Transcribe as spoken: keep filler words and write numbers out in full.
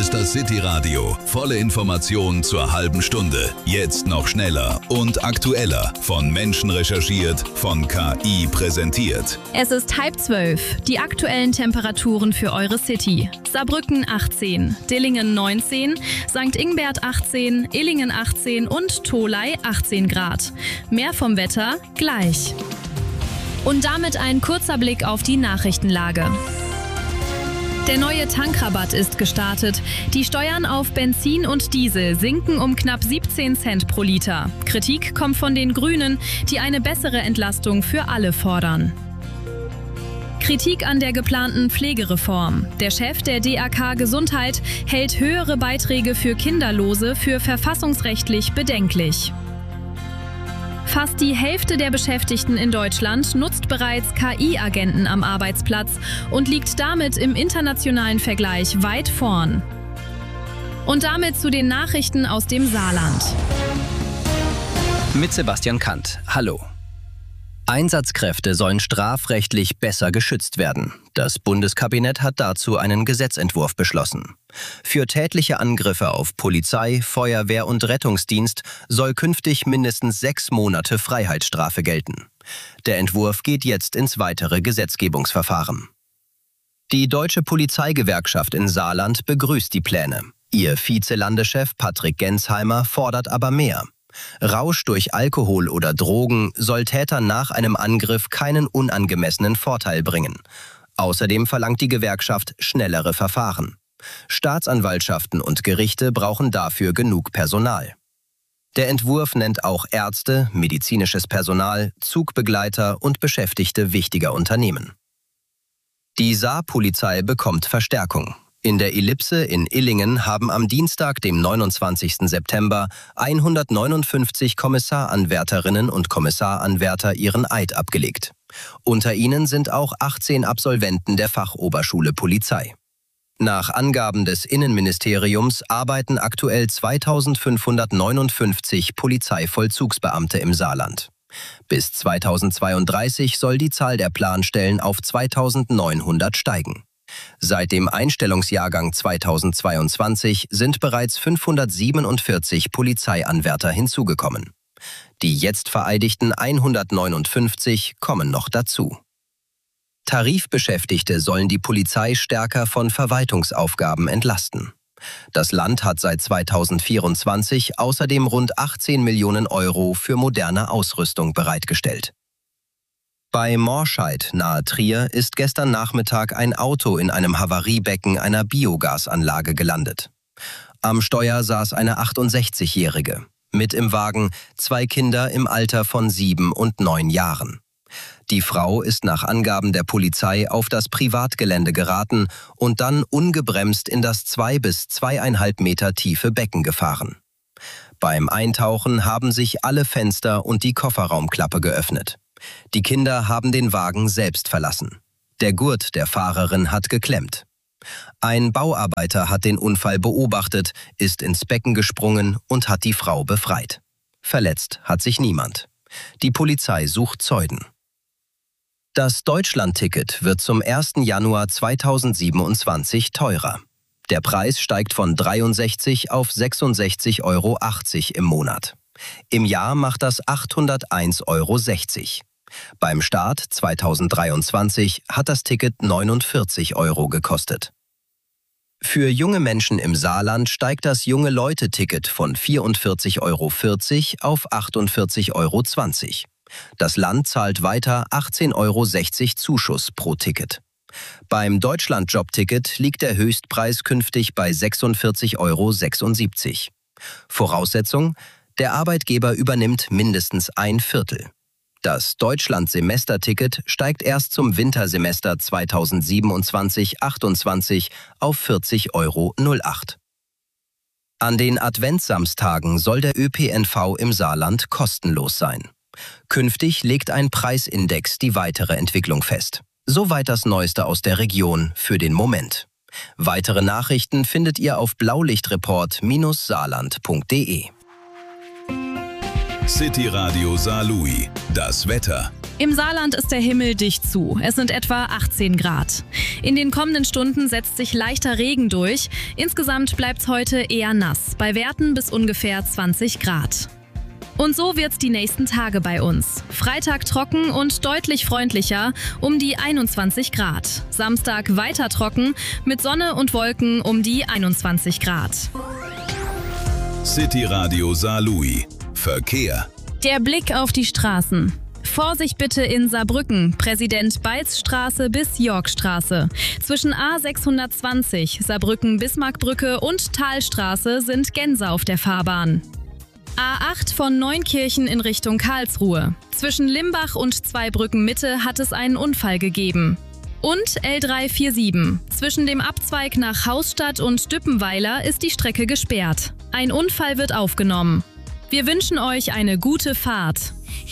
ist das City-Radio. Volle Informationen zur halben Stunde. Jetzt noch schneller und aktueller. Von Menschen recherchiert, von K I präsentiert. Es ist halb zwölf. Die aktuellen Temperaturen für eure City. Saarbrücken achtzehn, Dillingen neunzehn, Sankt Ingbert achtzehn, Illingen achtzehn und Tholey achtzehn Grad. Mehr vom Wetter gleich. Und damit ein kurzer Blick auf die Nachrichtenlage. Der neue Tankrabatt ist gestartet. Die Steuern auf Benzin und Diesel sinken um knapp siebzehn Cent pro Liter. Kritik kommt von den Grünen, die eine bessere Entlastung für alle fordern. Kritik an der geplanten Pflegereform. Der Chef der D A K Gesundheit hält höhere Beiträge für Kinderlose für verfassungsrechtlich bedenklich. Fast die Hälfte der Beschäftigten in Deutschland nutzt bereits K I-Agenten am Arbeitsplatz und liegt damit im internationalen Vergleich weit vorn. Und damit zu den Nachrichten aus dem Saarland. Mit Sebastian Kandt. Hallo. Einsatzkräfte sollen strafrechtlich besser geschützt werden. Das Bundeskabinett hat dazu einen Gesetzentwurf beschlossen. Für tätliche Angriffe auf Polizei, Feuerwehr und Rettungsdienst soll künftig mindestens sechs Monate Freiheitsstrafe gelten. Der Entwurf geht jetzt ins weitere Gesetzgebungsverfahren. Die Deutsche Polizeigewerkschaft in Saarland begrüßt die Pläne. Ihr Vizelandechef Patrick Gensheimer fordert aber mehr. Rausch durch Alkohol oder Drogen soll Tätern nach einem Angriff keinen unangemessenen Vorteil bringen. Außerdem verlangt die Gewerkschaft schnellere Verfahren. Staatsanwaltschaften und Gerichte brauchen dafür genug Personal. Der Entwurf nennt auch Ärzte, medizinisches Personal, Zugbegleiter und Beschäftigte wichtiger Unternehmen. Die Saarpolizei bekommt Verstärkung. In der Ellipse in Illingen haben am Dienstag, dem neunundzwanzigsten September, hundertneunundfünfzig Kommissaranwärterinnen und Kommissaranwärter ihren Eid abgelegt. Unter ihnen sind auch achtzehn Absolventen der Fachoberschule Polizei. Nach Angaben des Innenministeriums arbeiten aktuell zweitausendfünfhundertneunundfünfzig Polizeivollzugsbeamte im Saarland. Bis zweitausendzweiunddreißig soll die Zahl der Planstellen auf zweitausendneunhundert steigen. Seit dem Einstellungsjahrgang zweitausendzweiundzwanzig sind bereits fünfhundertsiebenundvierzig Polizeianwärter hinzugekommen. Die jetzt vereidigten hundertneunundfünfzig kommen noch dazu. Tarifbeschäftigte sollen die Polizei stärker von Verwaltungsaufgaben entlasten. Das Land hat seit zweitausendvierundzwanzig außerdem rund achtzehn Millionen Euro für moderne Ausrüstung bereitgestellt. Bei Morscheid nahe Trier ist gestern Nachmittag ein Auto in einem Havariebecken einer Biogasanlage gelandet. Am Steuer saß eine achtundsechzigjährige. Mit im Wagen zwei Kinder im Alter von sieben und neun Jahren. Die Frau ist nach Angaben der Polizei auf das Privatgelände geraten und dann ungebremst in das zwei bis zweieinhalb Meter tiefe Becken gefahren. Beim Eintauchen haben sich alle Fenster und die Kofferraumklappe geöffnet. Die Kinder haben den Wagen selbst verlassen. Der Gurt der Fahrerin hat geklemmt. Ein Bauarbeiter hat den Unfall beobachtet, ist ins Becken gesprungen und hat die Frau befreit. Verletzt hat sich niemand. Die Polizei sucht Zeugen. Das Deutschland-Ticket wird zum ersten Januar zweitausendsiebenundzwanzig teurer. Der Preis steigt von dreiundsechzig auf sechsundsechzig Euro achtzig im Monat. Im Jahr macht das achthunderteins Euro sechzig. Beim Start zweitausenddreiundzwanzig hat das Ticket neunundvierzig Euro gekostet. Für junge Menschen im Saarland steigt das Junge-Leute-Ticket von vierundvierzig Euro vierzig auf achtundvierzig Euro zwanzig. Das Land zahlt weiter achtzehn Euro sechzig Zuschuss pro Ticket. Beim Deutschland-Job-Ticket liegt der Höchstpreis künftig bei sechsundvierzig Euro sechsundsiebzig. Voraussetzung: der Arbeitgeber übernimmt mindestens ein Viertel. Das Deutschland-Semesterticket steigt erst zum Wintersemester zweitausendsiebenundzwanzig achtundzwanzig auf vierzig Euro null acht. An den Adventssamstagen soll der Ö P N V im Saarland kostenlos sein. Künftig legt ein Preisindex die weitere Entwicklung fest. Soweit das Neueste aus der Region für den Moment. Weitere Nachrichten findet ihr auf blaulichtreport Bindestrich saarland punkt de. City Radio Saarlouis. Das Wetter. Im Saarland ist der Himmel dicht zu. Es sind etwa achtzehn Grad. In den kommenden Stunden setzt sich leichter Regen durch. Insgesamt bleibt es heute eher nass, bei Werten bis ungefähr zwanzig Grad. Und so wird's die nächsten Tage bei uns. Freitag trocken und deutlich freundlicher, um die einundzwanzig Grad. Samstag weiter trocken, mit Sonne und Wolken um die einundzwanzig Grad. City Radio Saarlouis. Verkehr. Der Blick auf die Straßen. Vorsicht bitte in Saarbrücken, Präsident-Balz-Straße bis Yorkstraße. Zwischen A sechshundertzwanzig, Saarbrücken-Bismarckbrücke und Talstraße sind Gänse auf der Fahrbahn. A acht von Neunkirchen in Richtung Karlsruhe. Zwischen Limbach und Zweibrücken-Mitte hat es einen Unfall gegeben. Und L dreihundertsiebenundvierzig. Zwischen dem Abzweig nach Hausstadt und Düppenweiler ist die Strecke gesperrt. Ein Unfall wird aufgenommen. Wir wünschen euch eine gute Fahrt.